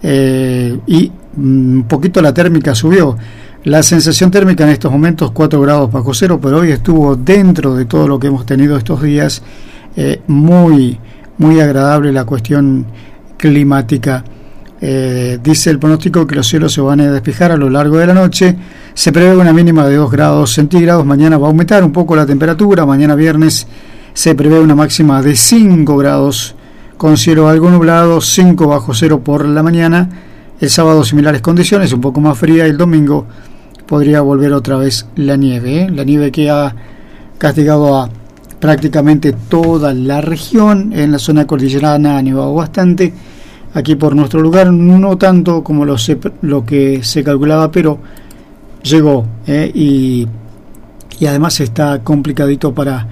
y un poquito la térmica subió. La sensación térmica en estos momentos 4 grados bajo cero, pero hoy estuvo dentro de todo lo que hemos tenido estos días, muy agradable la cuestión climática. Dice el pronóstico que los cielos se van a despejar a lo largo de la noche. Se prevé una mínima de 2 grados centígrados. Mañana va a aumentar un poco la temperatura. Mañana viernes se prevé una máxima de 5 grados con cielo algo nublado, 5 bajo cero por la mañana. El sábado similares condiciones, un poco más fría. El domingo podría volver otra vez la nieve, la nieve que ha castigado a prácticamente toda la región. En la zona cordillerana ha nevado bastante. Aquí por nuestro lugar no tanto como lo que se calculaba, pero llegó, y además está complicadito para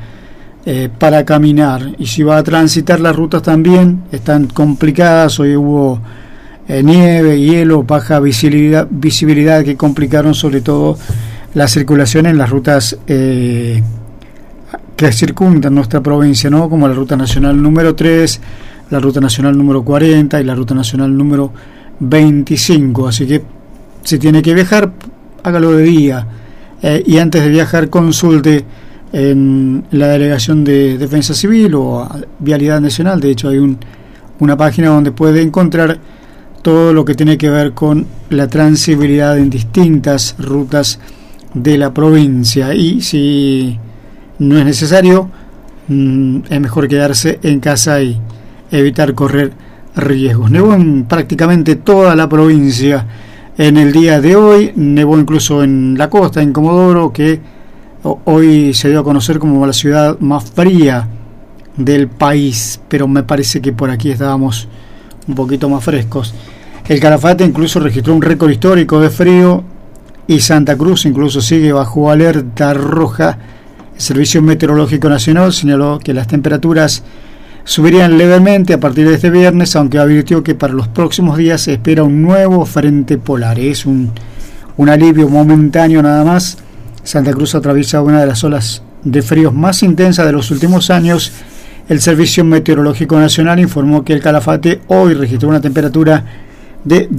caminar. Y si va a transitar, las rutas también están complicadas. Hoy hubo nieve, hielo, baja visibilidad que complicaron sobre todo la circulación en las rutas que circundan nuestra provincia, ¿no? Como la ruta nacional número 3, la ruta nacional número 40 y la ruta nacional número 25. Así que si tiene que viajar, hágalo de día, y antes de viajar consulte en la Delegación de Defensa Civil o Vialidad Nacional. De hecho hay una página donde puede encontrar todo lo que tiene que ver con la transitabilidad en distintas rutas de la provincia, y si no es necesario, es mejor quedarse en casa y evitar correr riesgos. Nevó en prácticamente toda la provincia en el día de hoy. Nevó incluso en la costa, en Comodoro, que hoy se dio a conocer como la ciudad más fría del país, pero me parece que por aquí estábamos un poquito más frescos. El Calafate incluso registró un récord histórico de frío, y Santa Cruz incluso sigue bajo alerta roja. El Servicio Meteorológico Nacional señaló que las temperaturas subirían levemente a partir de este viernes, aunque advirtió que para los próximos días se espera un nuevo frente polar. Es un alivio momentáneo nada más. Santa Cruz atraviesa una de las olas de fríos más intensas de los últimos años. El Servicio Meteorológico Nacional informó que el Calafate hoy registró una temperatura de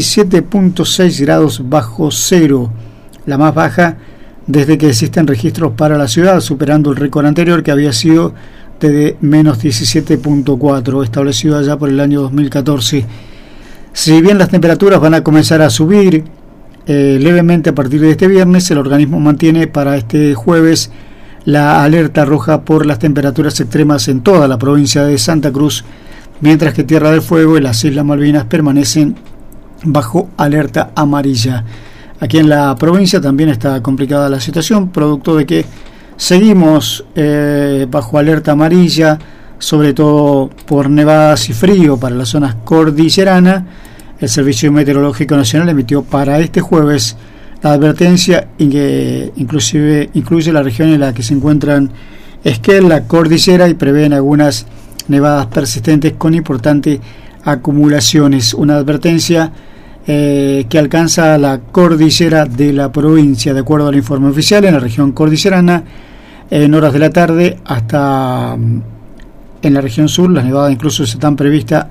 17.6 grados bajo cero, la más baja desde que existen registros para la ciudad, superando el récord anterior que había sido de menos 17.4, establecido allá por el año 2014. Si bien las temperaturas van a comenzar a subir levemente a partir de este viernes, el organismo mantiene para este jueves la alerta roja por las temperaturas extremas en toda la provincia de Santa Cruz, mientras que Tierra del Fuego y las Islas Malvinas permanecen bajo alerta amarilla. Aquí en la provincia también está complicada la situación, producto de que seguimos bajo alerta amarilla, sobre todo por nevadas y frío para las zonas cordilleranas. El Servicio Meteorológico Nacional emitió para este jueves la advertencia, que inclusive incluye la región en la que se encuentran Esquel, la cordillera, y prevén algunas nevadas persistentes con importantes acumulaciones. Una advertencia que alcanza la cordillera de la provincia. De acuerdo al informe oficial, en la región cordillerana, en horas de la tarde hasta en la región sur, las nevadas incluso están previstas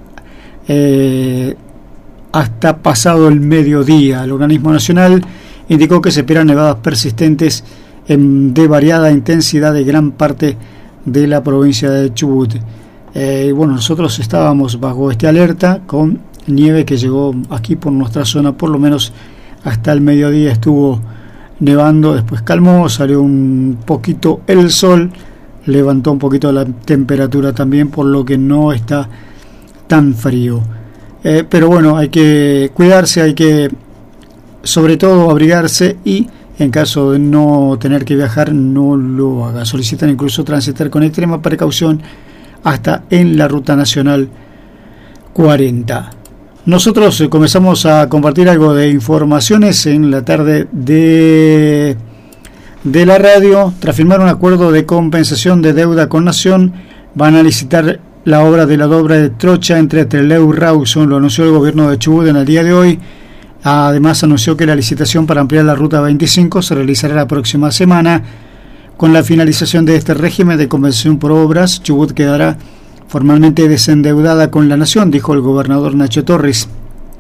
hasta pasado el mediodía. El organismo nacional indicó que se esperan nevadas persistentes de variada intensidad de gran parte de la provincia de Chubut. Bueno, nosotros estábamos bajo esta alerta con nieve que llegó aquí por nuestra zona, por lo menos hasta el mediodía estuvo nevando, después calmó, salió un poquito el sol, levantó un poquito la temperatura también, por lo que no está tan frío. Pero bueno, hay que cuidarse, hay que sobre todo abrigarse, y en caso de no tener que viajar, no lo haga. Solicitan incluso transitar con extrema precaución hasta en la ruta nacional 40. Nosotros comenzamos a compartir algo de informaciones en la tarde de la radio. Tras firmar un acuerdo de compensación de deuda con Nación, van a licitar la obra de la dobra de trocha entre Trelew y Rawson. Lo anunció el gobierno de Chubut en el día de hoy. Además anunció que la licitación para ampliar la ruta 25 se realizará la próxima semana. Con la finalización de este régimen de compensación por obras, Chubut quedará formalmente desendeudada con la Nación, dijo el gobernador Nacho Torres.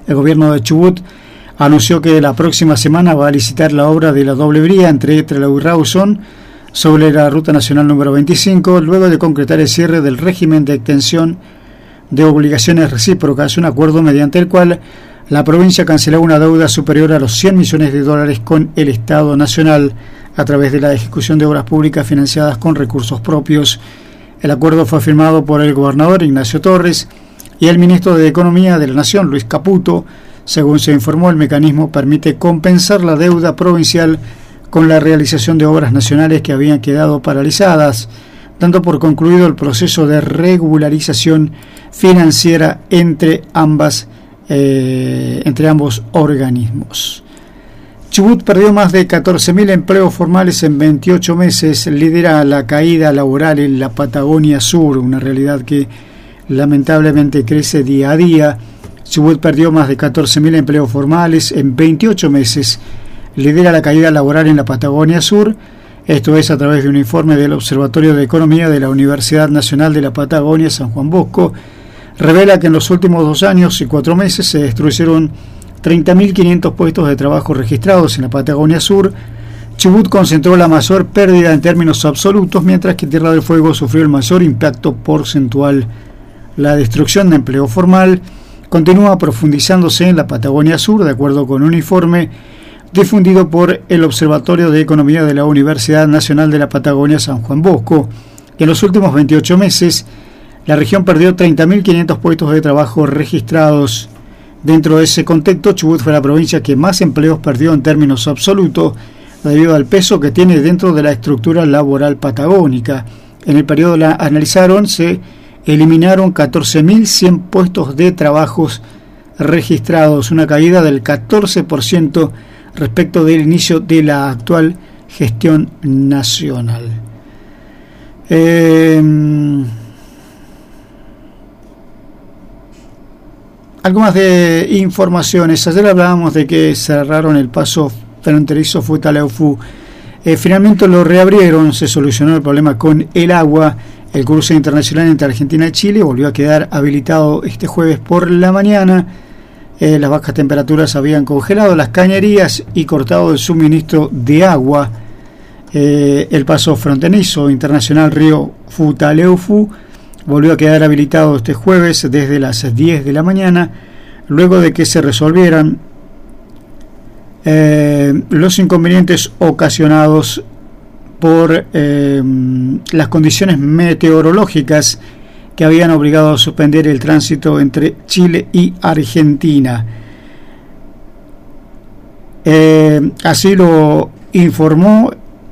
El gobierno de Chubut anunció que la próxima semana va a licitar la obra de la doble vía entre Trelew y Rawson sobre la Ruta Nacional número 25, luego de concretar el cierre del régimen de extensión de obligaciones recíprocas, un acuerdo mediante el cual la provincia canceló una deuda superior a los $100 millones con el Estado Nacional a través de la ejecución de obras públicas financiadas con recursos propios. El acuerdo fue firmado por el gobernador Ignacio Torres y el ministro de Economía de la Nación, Luis Caputo. Según se informó, el mecanismo permite compensar la deuda provincial con la realización de obras nacionales que habían quedado paralizadas, dando por concluido el proceso de regularización financiera entre ambos organismos. Chubut perdió más de 14.000 empleos formales en 28 meses, lidera la caída laboral en la Patagonia Sur, una realidad que lamentablemente crece día a día. Chubut perdió más de 14.000 empleos formales en 28 meses, lidera la caída laboral en la Patagonia Sur. Esto es a través de un informe del Observatorio de Economía de la Universidad Nacional de la Patagonia, San Juan Bosco. Revela que en los últimos 2 años y 4 meses se destruyeron 30.500 puestos de trabajo registrados en la Patagonia Sur. Chubut concentró la mayor pérdida en términos absolutos, mientras que Tierra del Fuego sufrió el mayor impacto porcentual. La destrucción de empleo formal continúa profundizándose en la Patagonia Sur, de acuerdo con un informe difundido por el Observatorio de Economía de la Universidad Nacional de la Patagonia, San Juan Bosco. En los últimos 28 meses, la región perdió 30.500 puestos de trabajo registrados. Dentro de ese contexto, Chubut fue la provincia que más empleos perdió en términos absolutos, debido al peso que tiene dentro de la estructura laboral patagónica. En el periodo analizaron se eliminaron 14.100 puestos de trabajos registrados, una caída del 14% respecto del inicio de la actual gestión nacional. Algo más de informaciones. Ayer hablábamos de que cerraron el paso fronterizo Futaleufú. Finalmente lo reabrieron, se solucionó el problema con el agua. El cruce internacional entre Argentina y Chile volvió a quedar habilitado este jueves por la mañana. Las bajas temperaturas habían congelado las cañerías y cortado el suministro de agua. El paso fronterizo internacional río Futaleufú volvió a quedar habilitado este jueves desde las 10 de la mañana, luego de que se resolvieran los inconvenientes ocasionados por las condiciones meteorológicas que habían obligado a suspender el tránsito entre Chile y Argentina. Así lo informó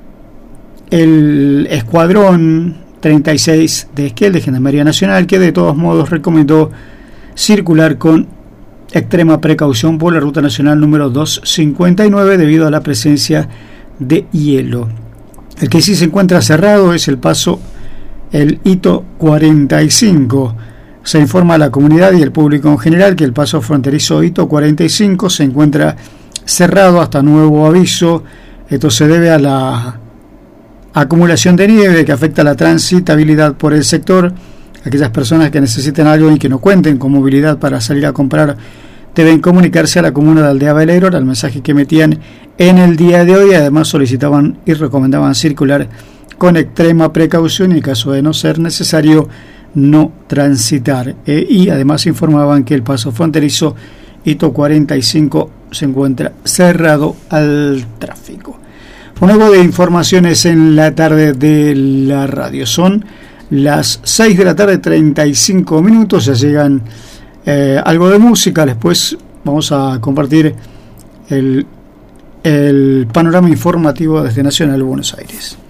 el Escuadrón 36 de Esquel de Gendarmería Nacional, que de todos modos recomendó circular con extrema precaución por la Ruta Nacional número 259 debido a la presencia de hielo. El que sí se encuentra cerrado es el paso, el hito 45. Se informa a la comunidad y el público en general que el paso fronterizo hito 45 se encuentra cerrado hasta nuevo aviso. Esto se debe a la acumulación de nieve que afecta la transitabilidad por el sector. Aquellas personas que necesiten algo y que no cuenten con movilidad para salir a comprar deben comunicarse a la comuna de Aldea Velero al mensaje que emitían en el día de hoy. Además solicitaban y recomendaban circular con extrema precaución y en caso de no ser necesario no transitar. Y además informaban que el paso fronterizo hito 45 se encuentra cerrado al tráfico. Un nuevo de informaciones en la tarde de la radio. Son las 6 de la tarde, 35 minutos. Ya llegan algo de música. Después vamos a compartir el panorama informativo desde Nacional Buenos Aires.